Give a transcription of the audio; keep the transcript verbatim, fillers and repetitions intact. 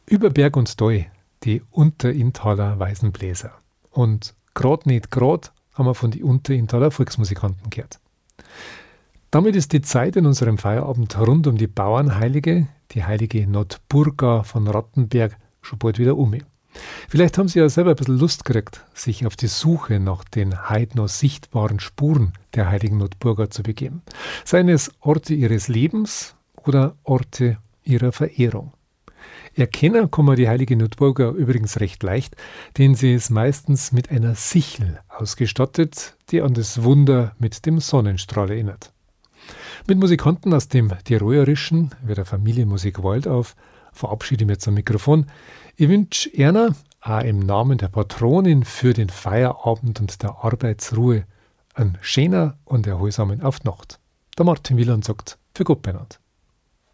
Über Berg und Deu, die Unterinntaler Weisenbläser. Und grad nicht grad haben wir von den Unterinntaler Volksmusikanten gehört. Damit ist die Zeit in unserem Feierabend rund um die Bauernheilige, die heilige Notburga von Rattenberg, schon bald wieder um. Vielleicht haben Sie ja selber ein bisschen Lust gekriegt, sich auf die Suche nach den heute noch sichtbaren Spuren der heiligen Notburga zu begeben. Seien es Orte ihres Lebens oder Orte ihrer Verehrung. Erkennen kann man die heilige Notburga übrigens recht leicht, denn sie ist meistens mit einer Sichel ausgestattet, die an das Wunder mit dem Sonnenstrahl erinnert. Mit Musikanten aus dem Tirolerischen, wie der Familienmusik Waldauf, verabschiede ich mich jetzt am Mikrofon. Ich wünsche Erna, auch im Namen der Patronin für den Feierabend und der Arbeitsruhe, einen schönen und erholsamen Aufnacht. Der Martin Wieland sagt, für Gott benannt.